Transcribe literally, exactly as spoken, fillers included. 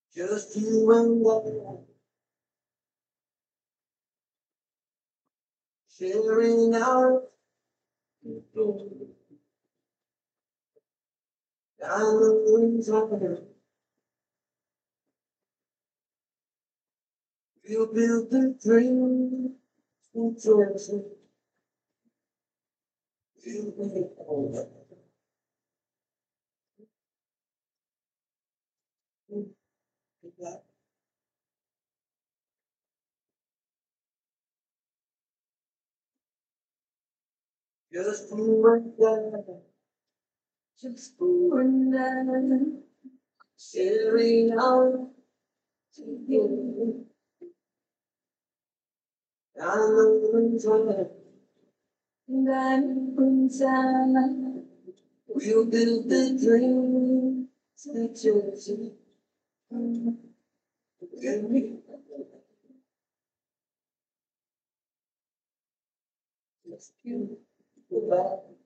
Just you and I, sharing our diamonds on. You build the dream, Jersey. You make all that. Just you and I, just you and I, sharing our diamonds on. Diamonds on. You build the dream, Jersey. Just you. Goodbye.